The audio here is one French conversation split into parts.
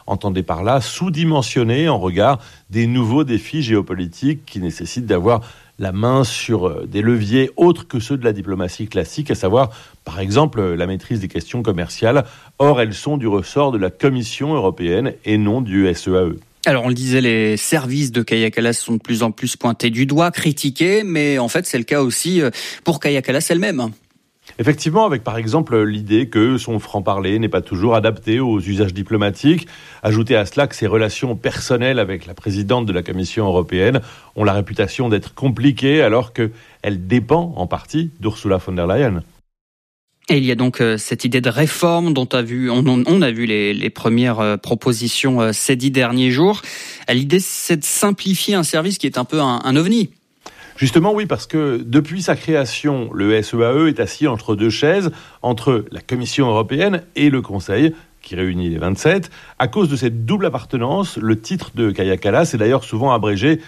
entendez par là sous-dimensionné en regard des nouveaux défis géopolitiques qui nécessitent d'avoir la main sur des leviers autres que ceux de la diplomatie classique, à savoir, par exemple, la maîtrise des questions commerciales. Or, elles sont du ressort de la Commission européenne et non du SEAE. Alors, on le disait, les services de Kaja Kallas sont de plus en plus pointés du doigt, critiqués, mais en fait, c'est le cas aussi pour Kaja Kallas elle-même. Effectivement, avec par exemple l'idée que son franc-parler n'est pas toujours adapté aux usages diplomatiques. Ajoutez à cela que ses relations personnelles avec la présidente de la Commission européenne ont la réputation d'être compliquées alors qu'elle dépend en partie d'Ursula von der Leyen. Et il y a donc cette idée de réforme dont on a vu les premières propositions ces 10 derniers jours. L'idée, c'est de simplifier un service qui est un peu un ovni. Justement, oui, parce que depuis sa création, le SEAE est assis entre deux chaises, entre la Commission européenne et le Conseil, qui réunit les 27. À cause de cette double appartenance, le titre de Kaja Kallas est d'ailleurs souvent abrégé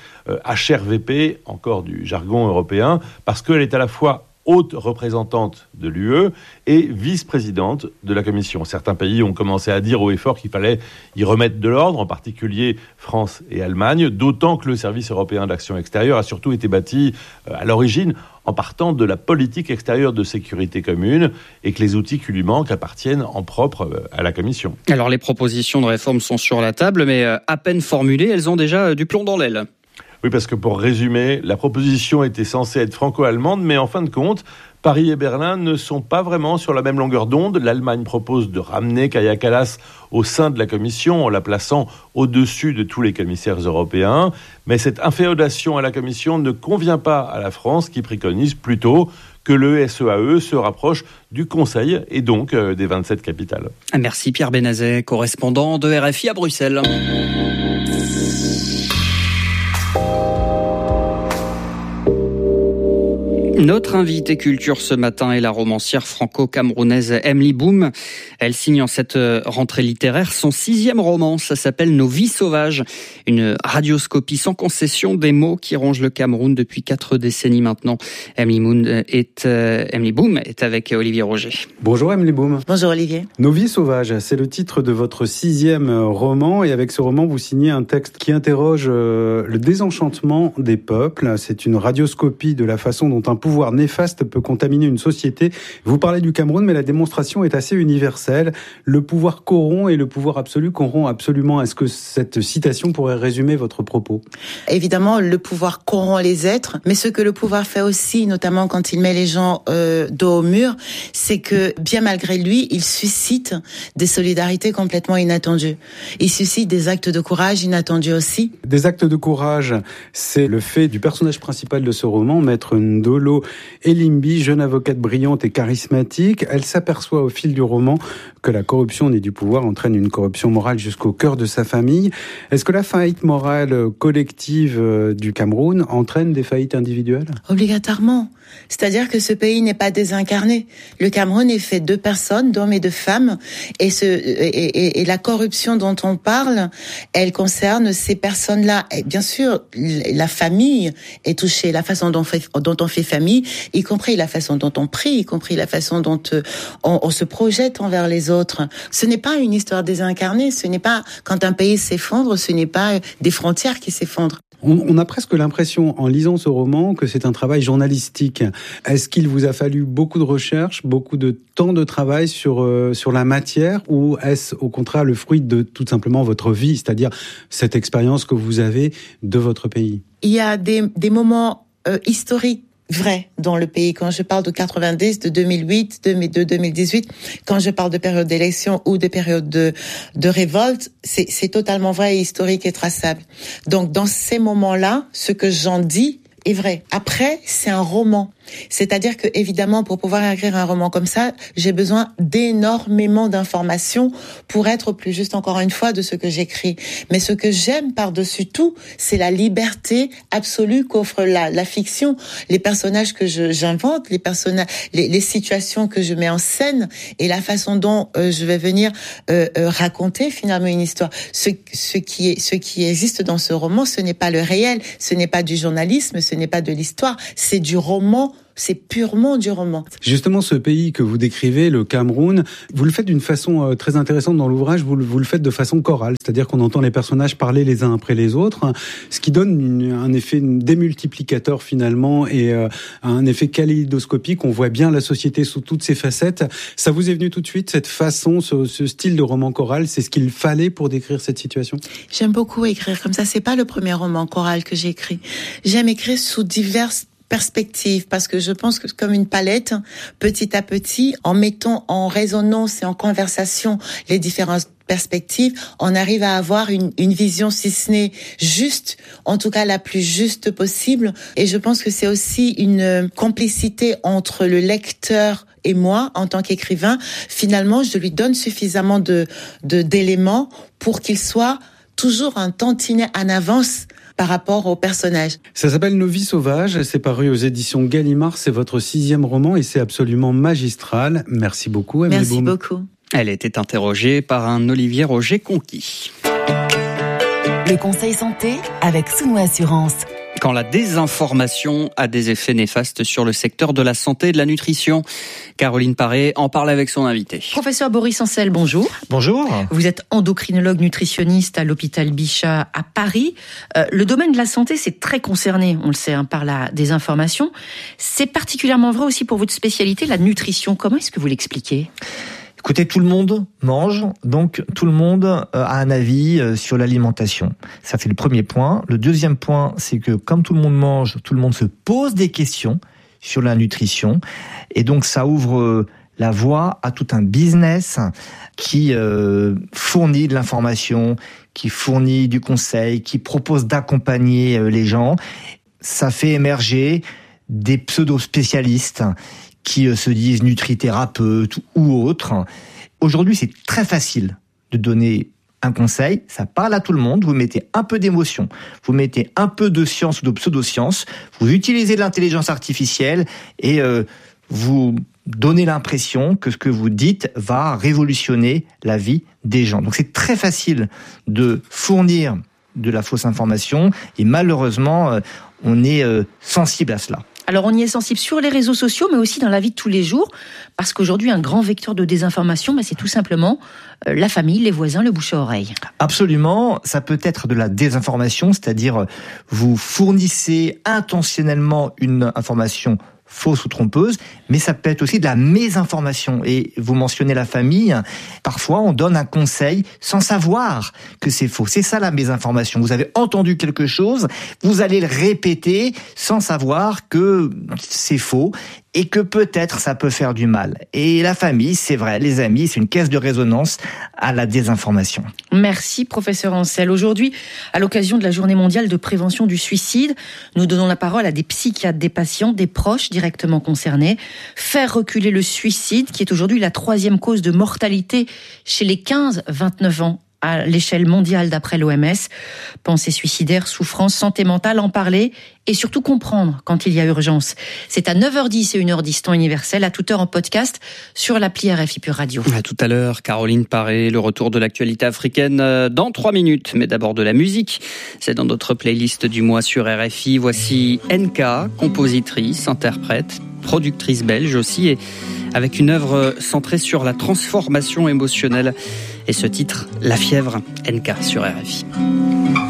HRVP, encore du jargon européen, parce qu'elle est à la fois haute représentante de l'UE et vice-présidente de la Commission. Certains pays ont commencé à dire haut et fort qu'il fallait y remettre de l'ordre, en particulier France et Allemagne, d'autant que le service européen d'action extérieure a surtout été bâti à l'origine en partant de la politique extérieure de sécurité commune et que les outils qui lui manquent appartiennent en propre à la Commission. Alors les propositions de réforme sont sur la table, mais à peine formulées, elles ont déjà du plomb dans l'aile. Oui, parce que pour résumer, la proposition était censée être franco-allemande, mais en fin de compte, Paris et Berlin ne sont pas vraiment sur la même longueur d'onde. L'Allemagne propose de ramener Kaja Kallas au sein de la Commission en la plaçant au-dessus de tous les commissaires européens. Mais cette inféodation à la Commission ne convient pas à la France qui préconise plutôt que le SEAE se rapproche du Conseil et donc des 27 capitales. Merci Pierre Benazet, correspondant de RFI à Bruxelles. Notre invitée culture ce matin est la romancière franco-camerounaise Emily Boom. Elle signe en cette rentrée littéraire son 6e roman. Ça s'appelle Nos vies sauvages. Une radioscopie sans concession des mots qui rongent le Cameroun depuis 4 décennies maintenant. Emily Boom est avec Olivier Roger. Bonjour Emily Boom. Bonjour Olivier. Nos vies sauvages, c'est le titre de votre 6e roman. Et avec ce roman, vous signez un texte qui interroge le désenchantement des peuples. C'est une radioscopie de la façon dont un pouvoir néfaste peut contaminer une société. Vous parlez du Cameroun, mais la démonstration est assez universelle. Le pouvoir corrompt et le pouvoir absolu corrompt absolument. Est-ce que cette citation pourrait résumer votre propos ? Évidemment, le pouvoir corrompt les êtres, mais ce que le pouvoir fait aussi, notamment quand il met les gens dos au mur, c'est que bien malgré lui, il suscite des solidarités complètement inattendues. Il suscite des actes de courage inattendus aussi. Des actes de courage, c'est le fait du personnage principal de ce roman, Maître Ndolo Elimbi, jeune avocate brillante et charismatique. Elle s'aperçoit au fil du roman que la corruption née du pouvoir entraîne une corruption morale jusqu'au cœur de sa famille. Est-ce que la faillite morale collective du Cameroun entraîne des faillites individuelles ? Obligatoirement. C'est-à-dire que ce pays n'est pas désincarné. Le Cameroun est fait de personnes, d'hommes et de femmes, et la corruption dont on parle, elle concerne ces personnes-là. Et bien sûr, la famille est touchée, la façon dont on fait famille, y compris la façon dont on prie, y compris la façon dont on se projette envers les autres. Ce n'est pas une histoire désincarnée, ce n'est pas quand un pays s'effondre, ce n'est pas des frontières qui s'effondrent. On a presque l'impression, en lisant ce roman, que c'est un travail journalistique. Est-ce qu'il vous a fallu beaucoup de recherche, beaucoup de temps de travail sur la matière, ou est-ce au contraire le fruit de tout simplement votre vie, c'est-à-dire cette expérience que vous avez de votre pays ? Il y a des moments historiques vrai dans le pays. Quand je parle de 90, de 2008, de 2018, quand je parle de période d'élection ou de période de révolte, c'est totalement vrai et historique et traçable. Donc, dans ces moments-là, ce que j'en dis est vrai. Après, c'est un roman. C'est-à-dire que, évidemment, pour pouvoir écrire un roman comme ça, j'ai besoin d'énormément d'informations pour être plus juste, encore une fois, de ce que j'écris. Mais ce que j'aime par-dessus tout, c'est la liberté absolue qu'offre la fiction. Les personnages que j'invente, les situations que je mets en scène et la façon dont je vais venir raconter finalement une histoire. Ce qui existe dans ce roman, ce n'est pas le réel, ce n'est pas du journalisme, ce n'est pas de l'histoire, c'est du roman c'est purement du roman. Justement, ce pays que vous décrivez, le Cameroun, vous le faites d'une façon très intéressante dans l'ouvrage, vous le faites de façon chorale, c'est-à-dire qu'on entend les personnages parler les uns après les autres, ce qui donne un effet démultiplicateur finalement et un effet kaléidoscopique. On voit bien la société sous toutes ses facettes. Ça vous est venu tout de suite, cette façon, ce style de roman choral, c'est ce qu'il fallait pour décrire cette situation? J'aime beaucoup écrire comme ça. C'est pas le premier roman choral que j'ai écrit. J'aime écrire sous diverses perspectives parce que je pense que comme une palette, petit à petit, en mettant en résonance et en conversation les différentes perspectives, on arrive à avoir une vision, si ce n'est juste, en tout cas la plus juste possible. Et je pense que c'est aussi une complicité entre le lecteur et moi, en tant qu'écrivain. Finalement, je lui donne suffisamment d'éléments pour qu'il soit toujours un tantinet en avance par rapport au personnage. Ça s'appelle Nos vies sauvages, c'est paru aux éditions Gallimard, c'est votre 6e roman et c'est absolument magistral. Merci beaucoup, Amélie Boum. Merci beaucoup. Elle était interrogée par un Olivier Roger-Conquis. Le conseil santé avec Sounou Assurance. Quand la désinformation a des effets néfastes sur le secteur de la santé et de la nutrition. Caroline Paré en parle avec son invité. Professeur Boris Ancel, bonjour. Bonjour. Vous êtes endocrinologue nutritionniste à l'hôpital Bichat à Paris. Le domaine de la santé, c'est très concerné, on le sait, par la désinformation. C'est particulièrement vrai aussi pour votre spécialité, la nutrition. Comment est-ce que vous l'expliquez ? Écoutez, tout le monde mange, donc tout le monde a un avis sur l'alimentation. Ça, c'est le premier point. Le deuxième point, c'est que comme tout le monde mange, tout le monde se pose des questions sur la nutrition. Et donc, ça ouvre la voie à tout un business qui fournit de l'information, qui fournit du conseil, qui propose d'accompagner les gens. Ça fait émerger des pseudo-spécialistes qui se disent nutrithérapeutes ou autres. Aujourd'hui, c'est très facile de donner un conseil, ça parle à tout le monde, vous mettez un peu d'émotion, vous mettez un peu de science ou de pseudo-science, vous utilisez l'intelligence artificielle et vous donnez l'impression que ce que vous dites va révolutionner la vie des gens. Donc c'est très facile de fournir de la fausse information et malheureusement, on est sensible à cela. Alors on y est sensible sur les réseaux sociaux, mais aussi dans la vie de tous les jours, parce qu'aujourd'hui, un grand vecteur de désinformation, c'est tout simplement la famille, les voisins, le bouche à oreille. Absolument, ça peut être de la désinformation, c'est-à-dire vous fournissez intentionnellement une information fausse ou trompeuse, mais ça peut être aussi de la mésinformation. Et vous mentionnez la famille, parfois on donne un conseil sans savoir que c'est faux. C'est ça la mésinformation. Vous avez entendu quelque chose, vous allez le répéter sans savoir que c'est faux et que peut-être ça peut faire du mal. Et la famille, c'est vrai, les amis, c'est une caisse de résonance à la désinformation. Merci professeur Ancel. Aujourd'hui, à l'occasion de la Journée mondiale de prévention du suicide, nous donnons la parole à des psychiatres, des patients, des proches directement concernés. Faire reculer le suicide, qui est aujourd'hui la 3e cause de mortalité chez les 15-29 ans à l'échelle mondiale d'après l'OMS. Pensée suicidaire, souffrance, santé mentale, en parler et surtout comprendre quand il y a urgence. C'est à 9h10 et 1h10 temps universel, à toute heure en podcast sur l'appli RFI Pure Radio. À tout à l'heure, Caroline Paré, le retour de l'actualité africaine dans 3 minutes. Mais d'abord de la musique, c'est dans notre playlist du mois sur RFI. Voici NK, compositrice, interprète, productrice belge aussi, et avec une œuvre centrée sur la transformation émotionnelle. Et ce titre, La fièvre, NK sur RFI.